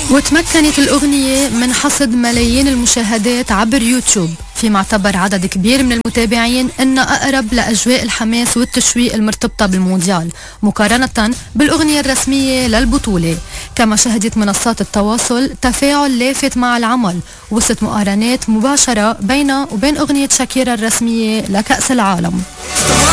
وتمكنت الأغنية من حصد ملايين المشاهدات عبر يوتيوب، فيما اعتبر عدد كبير من المتابعين أنها أقرب لأجواء الحماس والتشويق المرتبطة بالمونديال مقارنة بالأغنية الرسمية للبطولة. كما شهدت منصات التواصل تفاعل لافت مع العمل، وصلت مقارنات مباشرة بينه وبين أغنية شاكيرا الرسمية لكأس العالم.